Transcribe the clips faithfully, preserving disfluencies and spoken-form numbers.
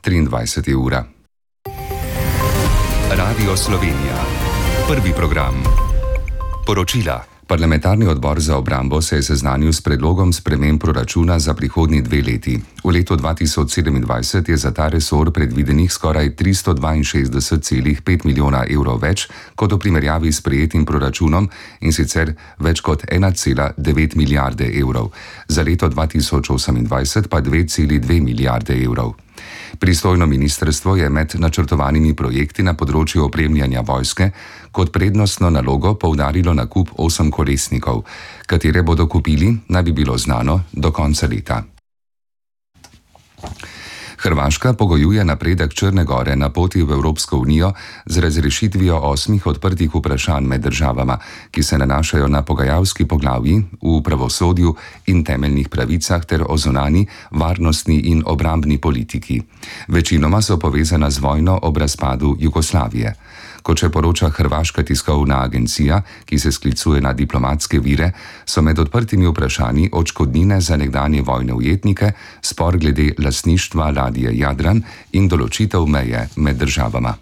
triindvajseta ura. Radio Slovenija. Prvi program. Poročila. Parlamentarni odbor za obrambo se je seznanil s predlogom sprememb proračuna za prihodnji dve leti. V letu dva tisoč sedemindvajset je za ta resor predvidenih skoraj tristo dvainšestdeset celih pet milijona evrov več kot v primerjavi s sprejetim proračunom, in sicer več kot ena cela devet milijarde evrov. Za leto dva tisoč osemindvajset pa dve celi dve milijarde evrov. Pristojno ministrstvo je med načrtovanimi projekti na področju opremljanja vojske kot prednostno nalogo poudarilo nakup osemkolesnikov, katere bodo kupili, naj bi bilo znano, do konca leta. Hrvaška pogojuje napredek Črne Gore na poti v Evropsko unijo z razrešitvijo osmih odprtih vprašanj med državama, ki se nanašajo na pogajalski poglavji v pravosodju in temeljnih pravicah ter o zunanji, varnostni in obrambni politiki. Večinoma so povezana z vojno ob razpadu Jugoslavije. Kot še poroča hrvaška tiskovna agencija, ki se sklicuje na diplomatske vire, so med odprtimi vprašanji odškodnine za nekdanje vojne ujetnike, spor glede lastništva ladje Jadran in določitev meje med državama.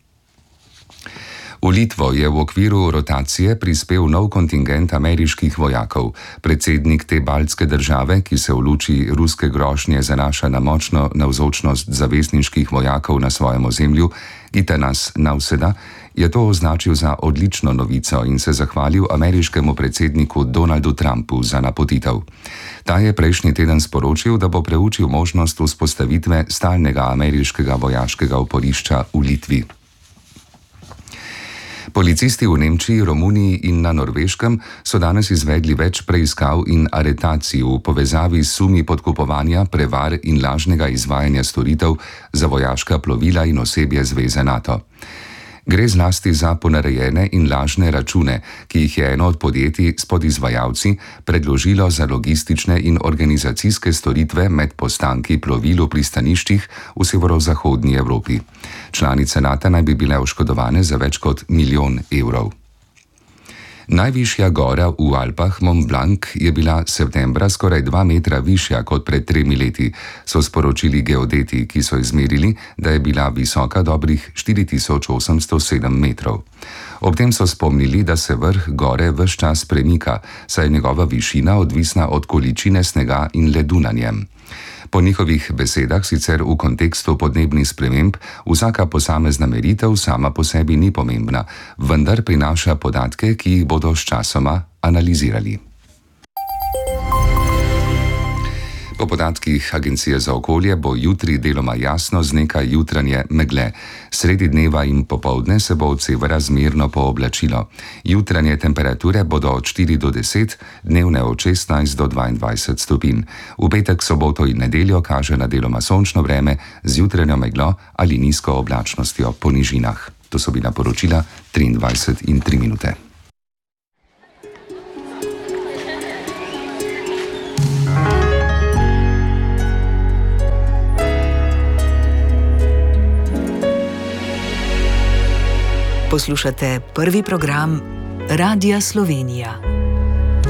V Litvo je v okviru rotacije prispel nov kontingent ameriških vojakov. Predsednik te baltske države, ki se v luči ruske grožnje zanaša na močno navzočnost zavezniških vojakov na svojem ozemlju, Gitanas Nauseda, je to označil za odlično novico in se zahvalil ameriškemu predsedniku Donaldu Trumpu za napotitev. Ta je prejšnji teden sporočil, da bo preučil možnost vzpostavitve stalnega ameriškega vojaškega oporišča v Litvi. Policisti v Nemčiji, Romuniji in na Norveškem so danes izvedli več preiskav in aretacij v povezavi s sumi podkupovanja, prevar in lažnega izvajanja storitev za vojaška plovila in osebje Zveze NATO. Gre zlasti za ponarejene in lažne račune, ki jih je eno od podjetij s podizvajalci predložilo za logistične in organizacijske storitve med postanki plovil v pristaniščih v severozahodni Evropi. Članice NATO naj bi bile oškodovane za več kot milijon evrov. Najvišja gora v Alpah, Mont Blanc, je bila septembra skoraj dva metra višja kot pred tremi leti, so sporočili geodeti, ki so izmerili, da je bila visoka dobrih štiri tisoč osemsto sedem metrov. Ob tem so spomnili, da se vrh gore ves čas premika, saj je njegova višina odvisna od količine snega in ledu na njem. Po njihovih besedah sicer v kontekstu podnebnih sprememb vsaka posamezna meritev sama po sebi ni pomembna, vendar prinaša podatke, ki jih bodo sčasoma analizirali. Po podatkih Agencije za okolje bo jutri deloma jasno z nekaj jutranje megle. Sredi dneva in popoldne se bo od severa zmerno pooblačilo. Jutranje temperature bodo od štiri do deset, dnevne od šestnajst do dvaindvajset stopinj. V petek, soboto in nedeljo kaže na deloma sončno vreme z jutranjo meglo ali nizko oblačnostjo po nižinah. To so bila poročila triindvajset in tri minute. Poslušate prvi program Radia Slovenija.